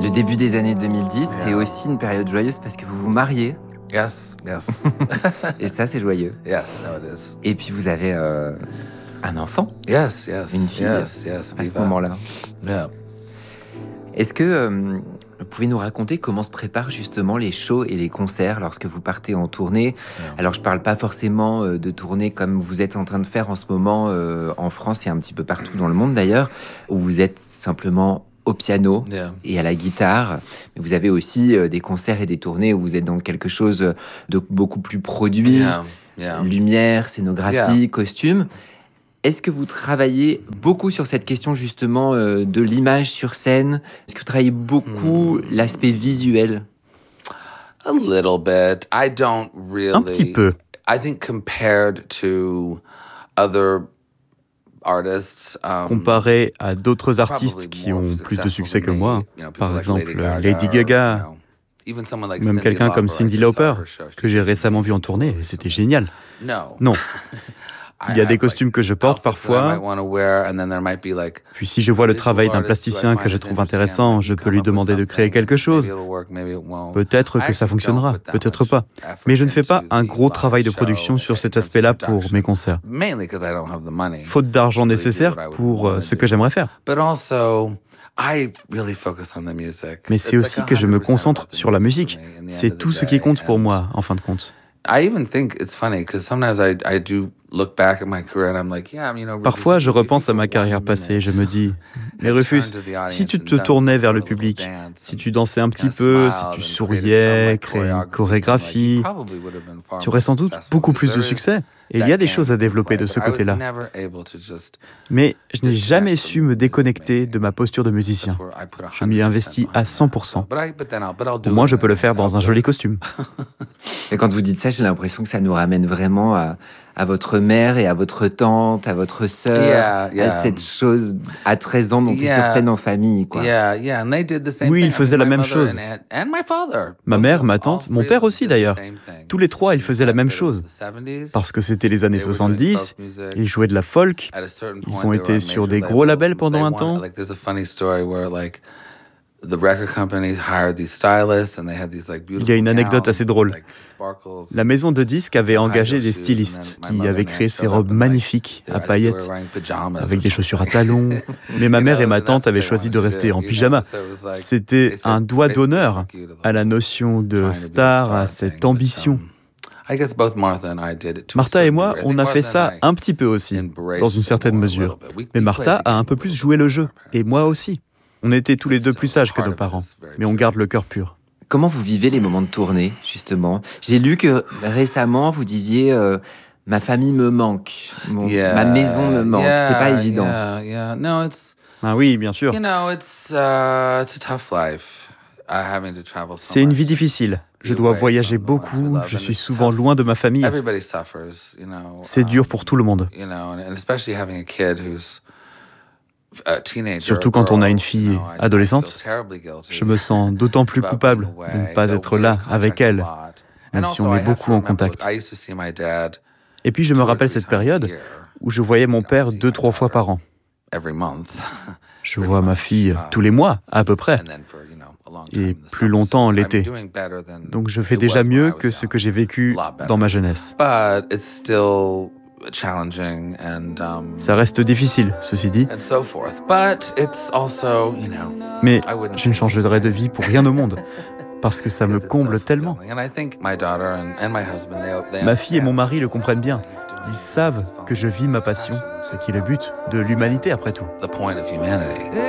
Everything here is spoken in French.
Le début des années 2010, c'est aussi une période joyeuse parce que vous vous mariez. Yes. Et ça, c'est joyeux. Yes, no, it is. Et puis vous avez un enfant, Yes. une fille Yes, à ce Viva. moment-là. Yeah. Est-ce que vous pouvez nous raconter comment se préparent justement les shows et les concerts lorsque vous partez en tournée? Alors, je ne parle pas forcément de tournée comme vous êtes en train de faire en ce moment en France et un petit peu partout dans le monde d'ailleurs, où vous êtes simplement au piano et à la guitare. Mais vous avez aussi des concerts et des tournées où vous êtes dans quelque chose de beaucoup plus produit, lumière, scénographie, costume. Est-ce que vous travaillez beaucoup sur cette question justement de l'image sur scène? Est-ce que vous travaillez beaucoup l'aspect visuel? A little bit. I don't really. Un petit peu. I think compared to other artists, Comparé à d'autres artistes qui ont plus de succès que moi, par exemple Lady Gaga, même quelqu'un comme Cyndi Lauper, que j'ai récemment vu en tournée, et c'était génial. Non. Il y a des costumes que je porte parfois, puis si je vois le travail d'un plasticien que je trouve intéressant, je peux lui demander de créer quelque chose. Peut-être que ça fonctionnera, peut-être pas. Mais je ne fais pas un gros travail de production sur cet aspect-là pour mes concerts. Faute d'argent nécessaire pour ce que j'aimerais faire. Mais c'est aussi que je me concentre sur la musique. C'est tout ce qui compte pour moi, en fin de compte. Parfois, je repense à ma carrière passée et je me dis, mais Rufus, si tu te tournais vers le public, si tu dansais un petit peu, si tu souriais, créais une chorégraphie, tu aurais sans doute beaucoup plus de succès. Et il y a des choses à développer de ce côté-là. Mais je n'ai jamais su me déconnecter de ma posture de musicien. Je m'y investis à 100%. Au moins, je peux le faire dans un joli costume. Et quand vous dites ça, j'ai l'impression que ça nous ramène vraiment à votre mère et à votre tante, à votre sœur, à cette chose à 13 ans montée sur scène en famille, quoi. Oui, ils faisaient la même chose. Ma mère, ma tante, mon père aussi d'ailleurs. Tous les trois, ils faisaient la même chose. Parce que c'était les années 70, ils jouaient de la folk, ils ont été sur des gros labels pendant un temps. Il y a une anecdote assez drôle. La maison de disques avait engagé des stylistes qui avaient créé ces robes magnifiques à paillettes, avec des chaussures à talons. Mais ma mère et ma tante avaient choisi de rester en pyjama. C'était un doigt d'honneur à la notion de star, à cette ambition. Martha et moi, on a fait ça un petit peu aussi, dans une certaine mesure. Mais Martha a un peu plus joué le jeu, et moi aussi. On était tous les deux plus sages que nos parents, mais on garde le cœur pur. Comment vous vivez les moments de tournée, justement? J'ai lu que récemment, vous disiez ma famille me manque, ma maison me manque. C'est pas évident. Ah oui, bien sûr. C'est une vie difficile. Je dois voyager beaucoup, je suis souvent loin de ma famille. C'est dur pour tout le monde. Surtout quand on a une fille adolescente, je me sens d'autant plus coupable de ne pas être là avec elle, même si on est beaucoup en contact. Et puis je me rappelle cette période où je voyais mon père 2-3 fois par an. Je vois ma fille tous les mois, à peu près, et plus longtemps l'été. Donc je fais déjà mieux que ce que j'ai vécu dans ma jeunesse. Ça reste difficile, ceci dit. Mais je ne changerai de vie pour rien au monde, parce que ça me comble tellement. Ma fille et mon mari le comprennent bien. Ils savent que je vis ma passion, ce qui est le but de l'humanité après tout.